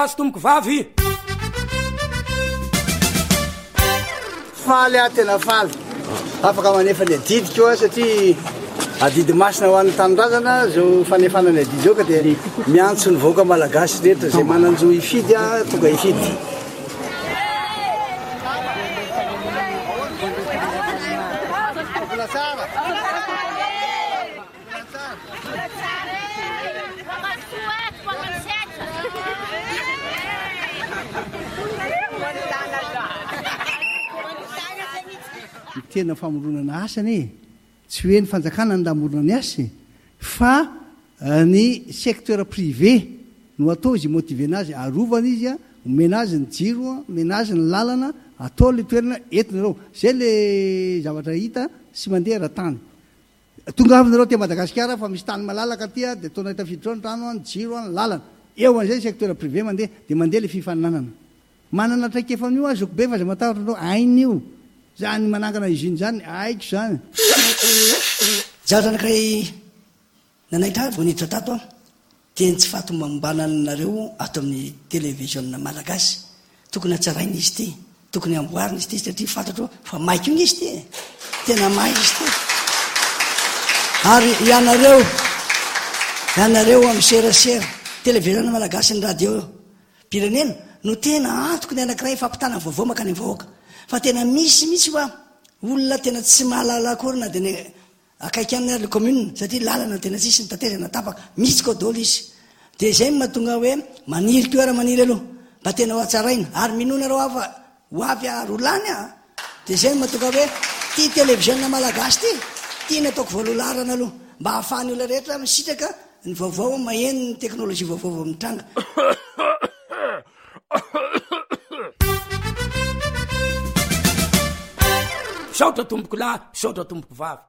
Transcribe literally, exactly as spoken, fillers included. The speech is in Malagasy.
azo tomboko vavy faly a tena faly afaka manefa ny adidy koa satria adidy masina ho an'ny tanindrazana zao fanefanany adidy zao ka dia miantso ny vahoaka malagasy rehetra zay mananjo ifidy a tonga ifidy tena famoronana asany tsy hoe ny fanjakana ny lamorona ny asy fa ny secteur privé no atao izy motive anazy arovana izy a omena azy ny jiro omena azy ny lalana atao le toerana entinareo zay le zavatra hita sy mandeha raha-tany tonga avinareo te Madagasikara fa misy tany malalaka aty a dia ataonao tafiditra ny rano ny jiro ny lalana eo an'izay secteur privé mandeha dia mandeha le fifaninanana manana traikefan'io azoko be fa zay matahotra anao ain'io zany manangana izy iny zany aiko zany zaho zanakiray nanaitra voniditra tato a teny tsy fatomambananareo ato amin'ny télévision malagasy tokony hatsaraina izy ty tokony amboarina izy ty satria fantatro fa maiko iny izy ty tena may izy ty ary ianareo ianareo amin'ny serasera télévision malagasy ny radio pirenena no tena antoko ny anakiray fampitana vaovao makany vahoaka fa tena misy misy hoa olona tena tsy mahalala akory na dia ny akaiky aminy ary le commune satria lalana tena tsisy ny taterana tapaka misy koa dolo izy dia izay mahatonga hoe maniry ko ara maniry aloha mba tena ho atsaraina ary minona reo afa ho avy arolany a dia izay mahatonga hoe ty télévision malagasy ty tia ny ataoko voalolarana aloha mba hahafahany olona rehetra misitraka ny vaovao maheno ny teknôlôjia vaovao mitranga saotra tomboko lahy saotra tomboko vavy